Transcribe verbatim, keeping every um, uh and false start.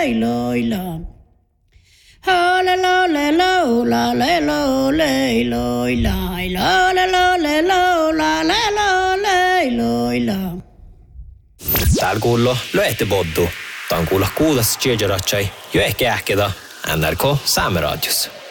lei loi la. Ha le lo le lo la le lo lei loi la. La le lo le lo la le lo lei loi la. Täällä kuuluu Löhtipoddu. Tämä on kuulla kuudas Tjejerotsai jo ehkä ähketä N R K Saameradios.